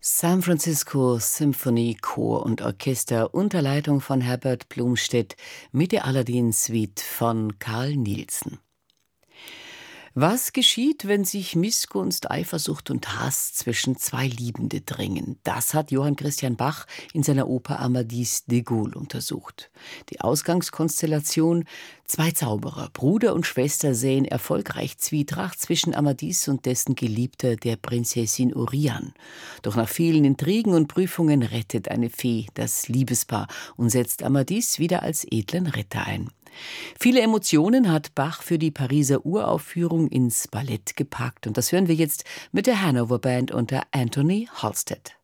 San Francisco Symphony Chor und Orchester unter Leitung von Herbert Blumstedt mit der Aladdin-Suite von Carl Nielsen. Was geschieht, wenn sich Missgunst, Eifersucht und Hass zwischen zwei Liebende drängen? Das hat Johann Christian Bach in seiner Oper Amadis de Gaulle untersucht. Die Ausgangskonstellation: zwei Zauberer, Bruder und Schwester, säen erfolgreich Zwietracht zwischen Amadis und dessen Geliebter, der Prinzessin Oriane. Doch nach vielen Intrigen und Prüfungen rettet eine Fee das Liebespaar und setzt Amadis wieder als edlen Retter ein. Viele Emotionen hat Bach für die Pariser Uraufführung ins Ballett gepackt. Und das hören wir jetzt mit der Hanover Band unter Anthony Halstead.